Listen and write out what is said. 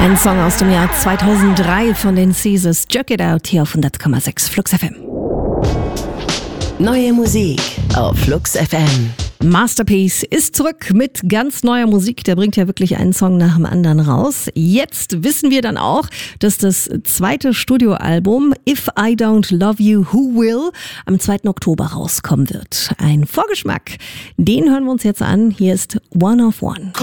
Ein Song aus dem Jahr 2003 von den Caesars. Jerk It Out hier auf 100,6 Flux FM. Neue Musik auf Flux FM. Masterpiece ist zurück mit ganz neuer Musik. Der bringt ja wirklich einen Song nach dem anderen raus. Jetzt wissen wir dann auch, dass das zweite Studioalbum If I Don't Love You, Who Will am 2. Oktober rauskommen wird. Ein Vorgeschmack, den hören wir uns jetzt an. Hier ist One of One.